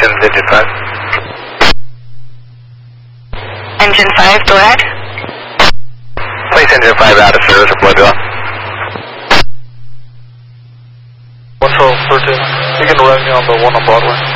Congratulations, Engine 5. Engine 5, go ahead. Place Engine 5 out of service or blood off. 112, 13. You can arrive me on the one on Broadway.